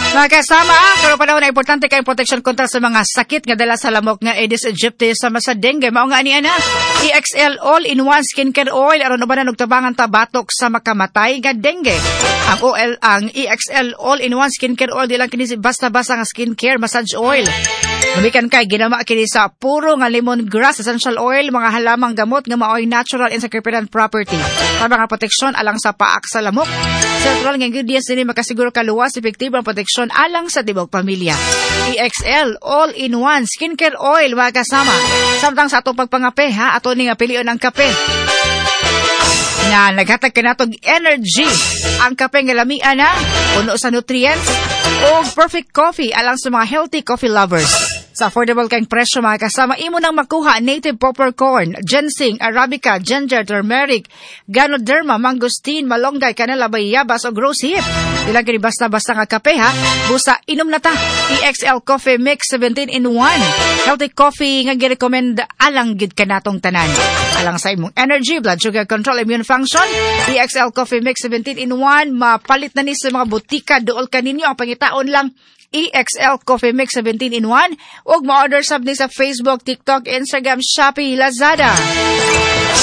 Mga kasama, karon panahon na importante kay protection kontra sa mga sakit nga dala sa lamok nga Aedes aegypti sama sa dengue. Mao nga ani ana, EXL All-in-One Skincare Oil aron ubanan og tabangan tabatok sa makamatay nga dengue. Ang EXL All-in-One Skincare Oil di lang kini basta-basta nga skincare massage oil. Lumikan kay ginama kini sa puro nga lemongrass essential oil, mga halamang gamot nga maoy natural and secretant property. Para nga proteksyon alang sa paak sa lamok. Central nga ingredients din makasiguro kaluwas epektibong proteksyon alang sa tibok pamilya. EXL All-in-One Skincare Oil mga kasama. Samtang sa atong pagpangape ha, ato ni nga pilion ang kape nga naghatag kanatog energy. Ang kape nga lamian na puno sa nutrients o perfect coffee alang sa mga healthy coffee lovers. Sa affordable kayong presyo mga kasama, imo nang makuha native popcorn, ginseng, arabica, ginger, turmeric, ganoderma, mangosteen, malunggay, canela, bayabas o rose hip. Ilang kini basta-basta nga kape ha. Busa inom na ta. EXL Coffee Mix 17 in 1. Healthy coffee nga gi-recommend alang gid kanatong tanan. Alang sa imong energy, blood sugar control, immune function. EXL Coffee Mix 17 in 1. Mapalit na ni sa mga butika. Dool kaninyo ang pangitaon lang EXL Coffee Mix 17 in 1. Ug ma-order sab ni sa Facebook, TikTok, Instagram, Shopee, Lazada.